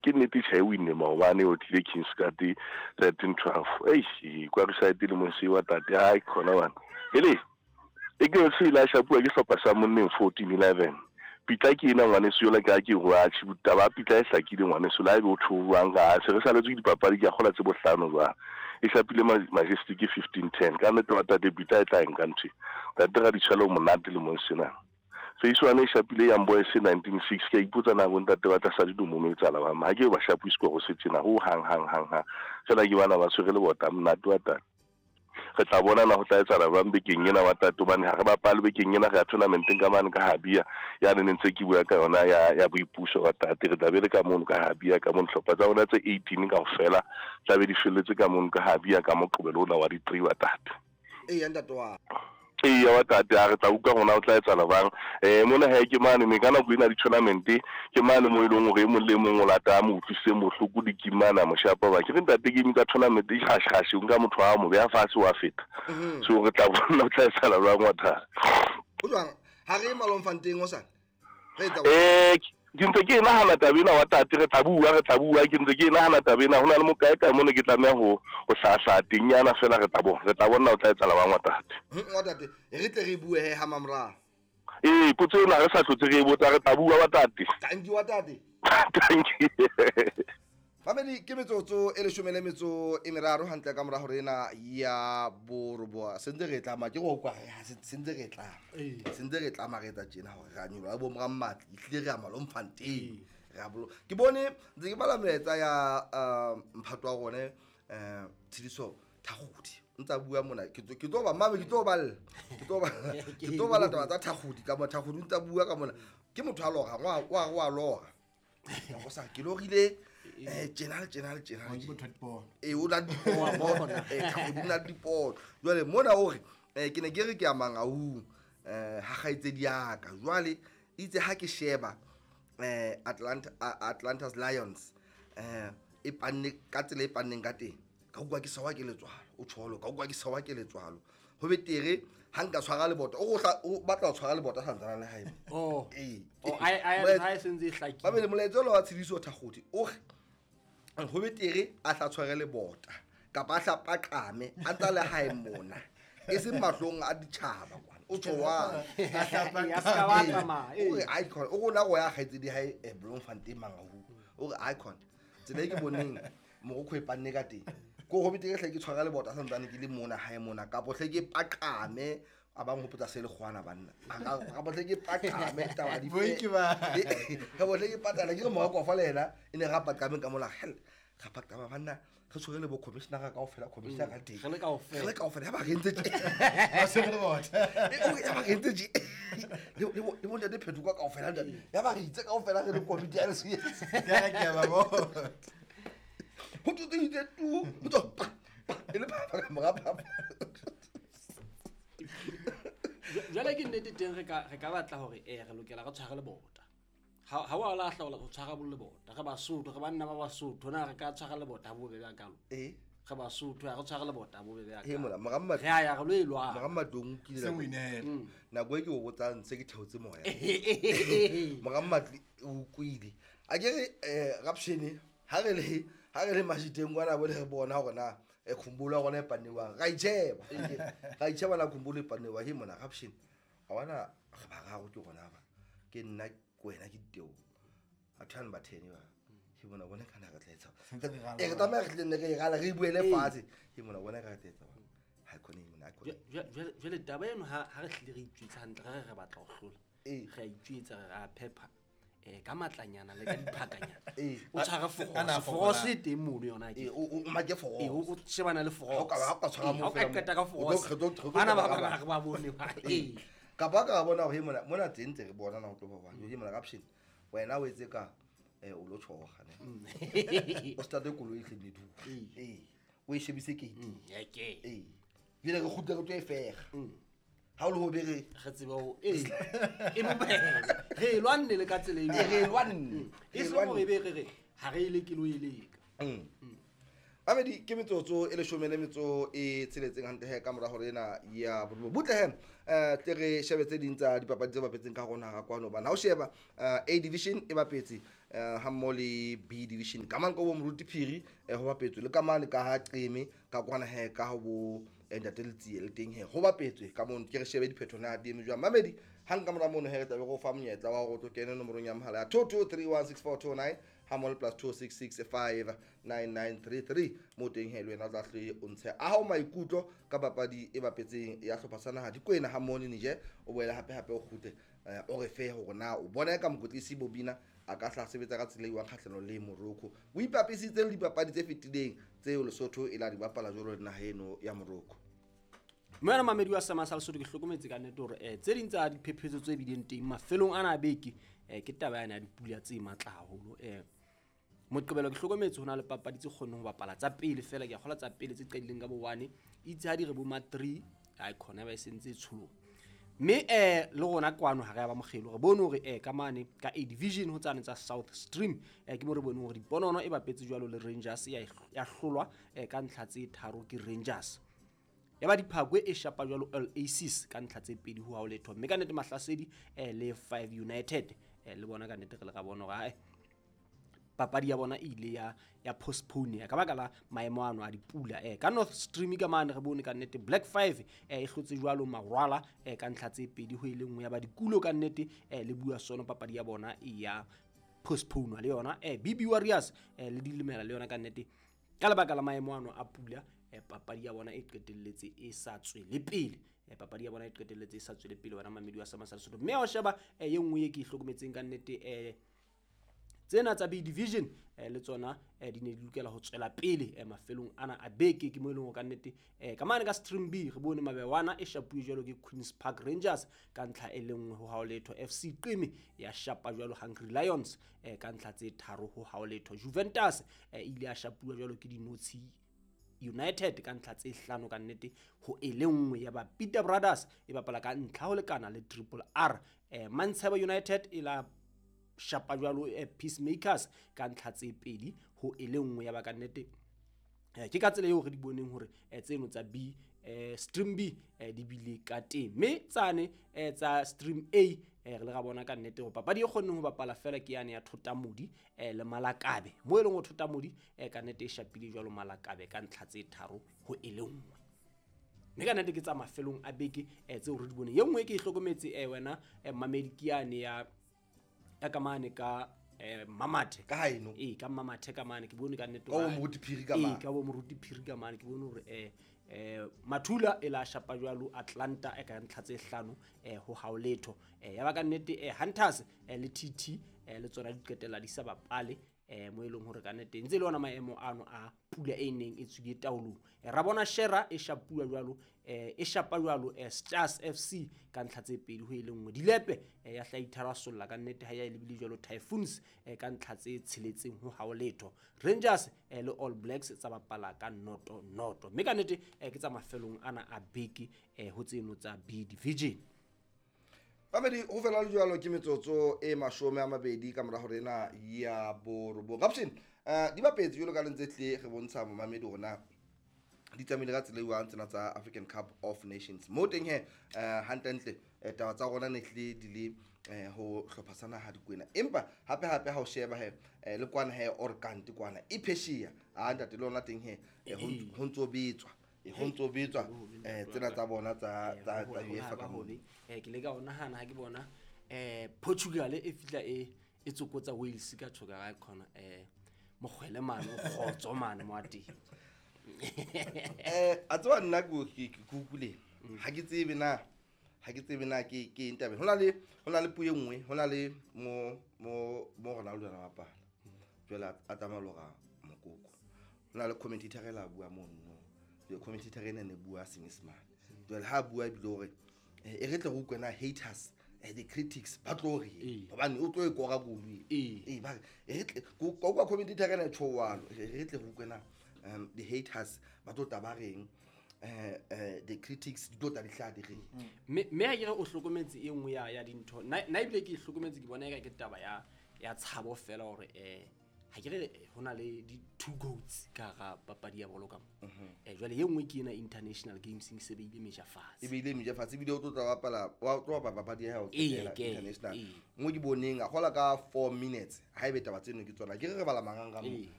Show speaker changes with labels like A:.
A: ke nnete tšha e winne maobane o tlile Kingsguard 13-12 kwa re sa etile mose wa tate ha khona bana ele e ke se ila shapua ke hlopa sa monneng 14-11 pitla ke ina ngwane se yola ka ke go a tshibuta ba pitla e hlakile ngwane se la e go thuwang ga se re sa le tse dipapadi ke gola tse bohlano ba e shapile Majestic 15-10 ka nete wa tate pitla e tla eng country ka tega ditshalo monate le monsena so iswane shapile ya mboe se 1960 ke iputsa na go ntate ba tla sa di dumo tsala ba ma ke ba shapu isko go se tsena ho hang tsela ke bana ba swere le bota monate wa tate re tla bona na go tla etsala ba mbekeng ena wa tate bane ha re ba pale bekeng ena ga tournamenteng ka mane ka habia ya ne ntse ke bua ka yona ya boipuso wa tate re tla be le ka mono ka habia ka mono hlopha tsa bona tse 18 ka ofela tla be di felletse ka mono ka habia ka moqobelo ona wa di 3 wa tate
B: ya ntate wa
A: wa tate a re tla uka gona o tla etsala bang mona ha ke mane me kana go ina di tournament ke mane mo ilong gore mo le mongwe la ta mo utlwise mohloko di kimana mo shapa ba ke re ntate ke mi ka tournament e gashi unga motho a mo be a fase wa feta so re tla bona o tla etsala bang wa tha
B: o tswang ha re Malomfanteng o sana
A: ke ntse ke nagana tabena wa tate re tla bua ke ntse ke nagana tabena hona le mo kae mo ne ke tlameya go hlahla tinyana fela re tla bona o tla etsala bang wa tate
B: wa tate re tle re bue he ha mamra
A: potso ena re sa tlotse re botsa re tla bua wa tate
B: thank you wa tate
A: thank you
B: family ke metsotso e 13 hantle ka mora hore ena ya boroboa sentse re tla ma ke go kwa sentse re tla ma re tla tjena hore ga nyo ba bo mra mmatli itlile re a Malomfanteng ra bolo ke bone ntse ke bala meletsa ya mphato wa gone Tshidiso Thagodi ntsa bua mona ke tlo ba mame ke tlo ba la taba tsa Thagodi ka mo Thagodi ntsa bua ka mona ke motho a loga wa loga go sa ke logile general o la dipot jwale mona o re ke ne ke re ke a mangaung ha gaitse diaka jwale itse ha ke sheba Atlanta's Lions e panne ka tsela e panneng ka teng ka kwa ke sawa ke letswalo o tsholo ka kwa ke sawa ke letswalo ho betere ha nka tshwara le bota o batla tshwara le bota santsana le hae
C: ai senze hlaki
B: ba be le molaetso wa Tshidiso Thagodi o re ho betere a tla tshware le bota ka ba hla paqame a tsa le hae mona e se mahlong a ditšhaba kwana o tshwa
C: ya ska wa tsamaya
B: o re icon o gona go ya gaitse di hae Bloemfontein mangahu o re icon tsela ke boneng mo go khwepanne ka teng go go betere hle ke tshwara le bota santsane ke le mona hae mona ka bo hle ke paqame a ba ngopotsa se le gwana banna ga bo hle ke paqame taba di ga bo hle ke patala ke mo go fa lena ene ga paqame ka mola hell ga paqama banna re tshwere le bo commissioner ka ofela commissioner ka teng
C: re le ka ofela
B: ya ba rentse ba se re bota ya ba rentse le bona de phetuka ka ofela ya ba re itse ka ofela re le committee ya re se
D: ya ke ba bo
B: ho tu ele ba ka morapa
C: jwale ke nnete teng re ka batla hore re lokela go tshwara le bota ha wa la hla go tshwara le bota ga ba Sotho ga banna ba Sotho na re ka tshwara le bota bo bebe akalo ga ba Sotho ga go tshwara le bota bo bebe akalo
B: mola magamma
C: re ya go le lwa
B: magamma dong ke
D: se winela
B: na go ke go botsa ntse ke theotse moya magamma o kuile a ke rapshene ha re le mashiteng gwana bo le re bona gore na khumbulo gona e panewa ga itsheba la khumbulo e panewa he mona rapshene ga wana ga ba ga go ke gona ba ke nna kwena ke teo a thana ba thene ba he mona bona kana ga tletsa ke tama re le re gala re buele fatshe he mona bona ga tletsa ha khone mona a khone
C: jwale taba eno ha re hlile re itwitsa hantle re batla go hlola ga itwitsa ga pepper ka matlanyana le ka diphakanyana o tshwara forose teng mono yona ke
B: o ma ke forose
C: o shebana le forose
B: ka tshwara mo
C: ka keta ka forose bana ba bone ba
B: ka ba ka bona ho mona tsentse re bona na go tlo ba yo mona caption wena o etse ka o lo tshoga ne o start go lo itlhile du o e shebise ke vile re khutla go tlo e fega ha o lo be re
C: tseba o e bobele re lwanne le ka tsele
B: re lwanne
C: e se mo re be re ha re ile ke lo ile ka
B: Amedi ke metsotso e 10 e tsheletseng hantle he ka mora hore ena ya butle he tle re shebetse dintsa dipapadi tse bapetseng ka gona ga kwano bana o sheba A division e bapetse hammo le B division ka mane ka bo moruti phiri ho bapetswe le ka mane ka ha qeme ka kwana he ka ho bo ndateletsi le teng he ho bapetswe ka mone ke re shebe diphetho na di eme jwa mamedi hang ka mora mono he re tla be go fa monyetla wa go tokene nomorong ya mohala ya 22316429 hamol plus 26659933 mo teng he le wena tla hle o ntshe a ha maikutlo ka papadi e bapetseng ya hlopha sana ha di kwena ha mone ni je o boela hape o khute o re fe ho na o bona ka mokotlisi Bobina a ka hla sebetsa ka tsela iwa khatlano le Morocco o ipapisitse le dipapadi tse fetileng tseo Lesotho e la di bapala jolo le naheno ya Morocco.
C: Mona mamedi wa sama sa Lesotho ke hlokometse ka nnete hore tse ding tsa diphephetso tse bileng teng mafelong ana a beke ke taba yana ya dipula tse matla haholo Moqebelo ke hlokometse hona le papadi tse kgonne ho bapala tsa pele fela ke kgola tsa pele tse qadileng ka bo 1 itse ha di re bo ma 3 ha khona ba sentse tsholo me le gona kwano ha ga ba mogelo re bone hore ka mane ka A division ho tsane tsa South Stream ke mo re bone hore diponono e bapetse jwalo le Rangers ya hlolwa ka ntlha tse tharo ke Rangers ya ba diphakwe e shapa jwalo LACs ka ntlha tse pedi ho ha o letho mme ka nete mahlasedi le 5 United le bona ka nete re le ga bona ga papadi ya bona ile ya postpone ka baka la maemo ano a dipula ka North Stream ka mane re bone ka nnete Black 5 e hlotse jwalo Marwala ka ntlha tse pedi ho ile nngwe ya ba dikulo ka nnete le bua sono papadi ya bona ya postpone le yona BB Warriors le dilemela le yona ka nnete ka lebaka la maemo ano a pula papadi ya bona e qetelletse e sa tswe le pele papadi ya bona e qetelletse e sa tswe le pele wana mamedi wa sama sa Lesotho mme o sheba ye nngwe e ke hlokometseng ka nnete tsena tsa B division le tsona di ne di lokela ho tswela pele mafelong ana a beke ke mo eleng ho ka nnete ka mane ka Stream B re bone mabewana e shapuwe jwalo ke Queens Park Rangers ka ntlha e lengwe ho haoletho FC Qimi ya shapa jwalo Hungry Lions ka ntlha tse tharo ho haoletho Juventus ile ya shapuwa jwalo ke Dinotsi United ka ntlha tse 5 ka nnete ho elengwe ya ba Peter Brothers e bapala ka ntlha ho lekana le Triple R Manchester United ila shapa jwalo Peacemakers ka ntlha tse pedi ho elengwe ya ba ka nnete ke ka tsela eo re di boneng hore tseno tsa B Stream B di bile ka teng me tsane tsa Stream A re le ga bona ka nnete ho papadi e kgonneng ho bapala fela ke yane ya Thotamodi le Malakabe mo eleng ho Thotamodi ka nnete e shapile jwalo Malakabe ka ntlha tse tharo ho elengwe me ka nnete ke tsa mafelong a beke tseo re di boneng ye nngwe ke hlokometse wena mamedi ke yane ya ka mane ka Mamathe
B: ka haino
C: ka Mamathe ka mane ke bone ka nnete
B: ka moruti phiri ka mane
C: ka bo moruti phiri ka mane ke bone hore Mathula e la shapa jwalo Atlanta ka ntlha tse 5 ho haoletho ya ba ka nnete Hunters le TT le tsona di qetela di sa bapale mo eleng hore ka nnete ntse le ona maemo ano a pula e neng e tswile taolong ra bona Shera e shapa jwalo Stars FC ka ntlha tse pedi ho ile nngwe Dilepe ya hla itharasolla ka nnete ha ya lebile jwalo Typhoons ka ntlha tse tsheletseng ho haoletho Rangers le All Blacks tsa bapala ka noto mme ka nnete ke tsa mafelong ana a beke ho tseno tsa B division
B: Mamedi ho fela le jwalo ke metsotso e 12 ka mora hore ena ya borobo caption di bapetse jwalo ka lentse tle re bontsha Mamedi hona di tsamile ka tsela iwang tsena tsa African Cup of Nations mo teng he hantle taba tsa rona ne hle di le ho hlopha sana ha dikwena empa hape ha o sheba he le kwana he Orkant kwana e Persia a ntate lona teng he ho ntso bitswa ho ntso bitswa tsena tsa bona tsa UEFA ka mo
C: ke le ka ona hana ha ke bona Portugal e fitla e tsokotsa Wales ka thoka ga khona mogwele mane o khotso mane mo ati
B: a tswa nna go kukule ha ke tsebe na ke intabe hona le puye nngwe hona le mo Ronaldo na bapala jwela a tamaloga mokoko hona le commentator la bua mo no le commentator ene ne bua Senyesemane jwela ha bua bilore e re tle go kwena haters the critics ba tlo re hobane o tlo e koga golwi ba e tle go kwa commentator kana tshowalo e tle go kwena the haters ba tlo tabareng the critics di tota di hladi re
C: me ha ke re o hlokometse e nngwe ya dintho na ibile ke hlokometse ke bona ke taba ya tshabo fela hore ha ke re hona le di two goats ka ga papadi ya bolo ka mo jwale ye nngwe ke ena international games se beile meja fatshe
B: beile meja fatshe bile o tlo bapala wa tlo papadi ya hao international mo ke boneng a gola ka 4 minutes ha e beta ba tseno ke tsona ke re bala mangang